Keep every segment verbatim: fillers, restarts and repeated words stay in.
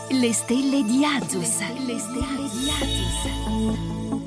Le stelle di Azus. Le stelle di Azus.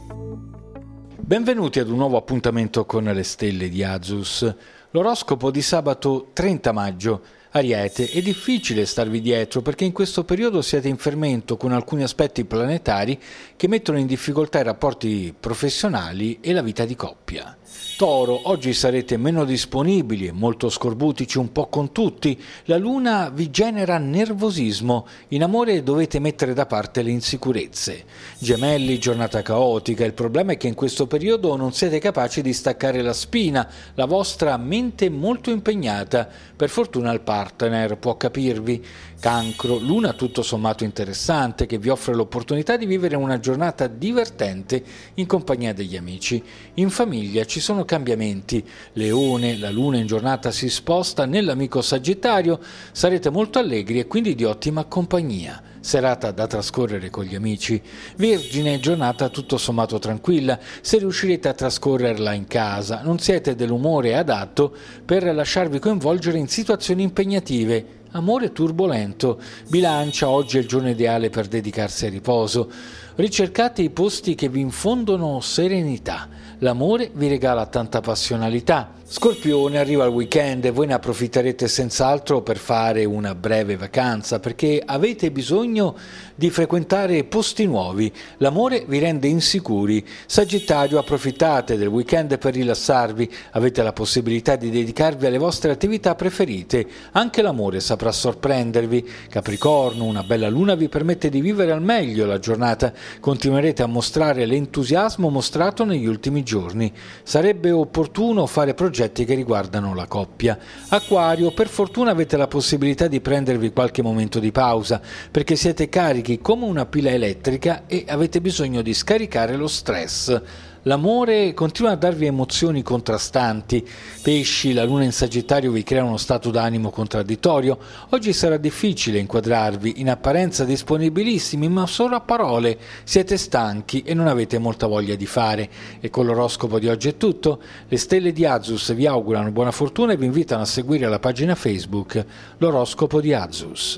Benvenuti ad un nuovo appuntamento con le stelle di Azus. L'oroscopo di sabato trenta maggio. Ariete, è difficile starvi dietro perché in questo periodo siete in fermento con alcuni aspetti planetari che mettono in difficoltà i rapporti professionali e la vita di coppia. Toro, oggi sarete meno disponibili e molto scorbutici un po' con tutti. La luna vi genera nervosismo. In amore dovete mettere da parte le insicurezze. Gemelli, giornata caotica. Il problema è che in questo periodo non siete capaci di staccare la spina. La vostra mente è molto impegnata. Per fortuna il partner può capirvi. Cancro, luna tutto sommato interessante che vi offre l'opportunità di vivere una giornata divertente in compagnia degli amici. In famiglia ci sono cambiamenti. Leone, la luna in giornata si sposta nell'amico Sagittario, sarete molto allegri e quindi di ottima compagnia. Serata da trascorrere con gli amici. Vergine, giornata tutto sommato tranquilla, se riuscirete a trascorrerla in casa. Non siete dell'umore adatto per lasciarvi coinvolgere in situazioni impegnative. Amore turbolento. Bilancia, oggi è il giorno ideale per dedicarsi al riposo. Ricercate i posti che vi infondono serenità. L'amore vi regala tanta passionalità. Scorpione, arriva il weekend e voi ne approfitterete senz'altro per fare una breve vacanza perché avete bisogno di frequentare posti nuovi. L'amore vi rende insicuri. Sagittario, approfittate del weekend per rilassarvi. Avete la possibilità di dedicarvi alle vostre attività preferite. Anche l'amore saprà sorprendervi. Capricorno, una bella luna vi permette di vivere al meglio la giornata. Continuerete a mostrare l'entusiasmo mostrato negli ultimi giorni. Sarebbe opportuno fare progetti che riguardano la coppia. Acquario, per fortuna avete la possibilità di prendervi qualche momento di pausa perché siete carichi come una pila elettrica e avete bisogno di scaricare lo stress. L'amore continua a darvi emozioni contrastanti. Pesci, la luna in Sagittario vi crea uno stato d'animo contraddittorio. Oggi sarà difficile inquadrarvi, in apparenza disponibilissimi, ma solo a parole. Siete stanchi e non avete molta voglia di fare. E con l'oroscopo di oggi è tutto. Le stelle di Azus vi augurano buona fortuna e vi invitano a seguire la pagina Facebook L'oroscopo di Azus.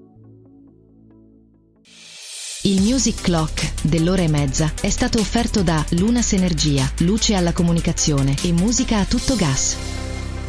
Il Music Clock dell'ora e mezza è stato offerto da Lunas Energia, luce alla comunicazione e musica a tutto gas.